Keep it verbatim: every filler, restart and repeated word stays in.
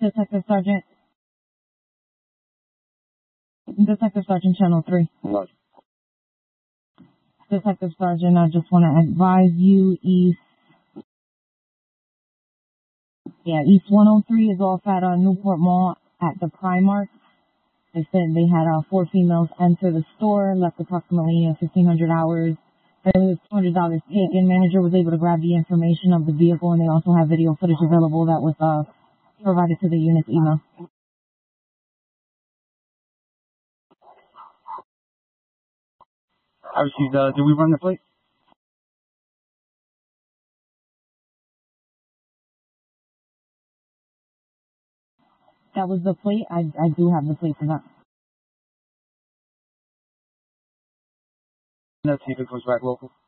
Detective Sergeant. Detective Sergeant Channel three. What? Detective Sergeant, I just want to advise you, East, yeah, East one oh three is off at uh, Newport Mall at the Primark. They said they had uh, four females enter the store, left approximately uh, fifteen hundred hours. There was two hundred dollars taken. Manager was able to grab the information of the vehicle, and they also have video footage available that was uh, provided to the unit's email. I received, uh, did we run the plate? That was the plate. I, I do have the plate for that. Let's see if it goes back local.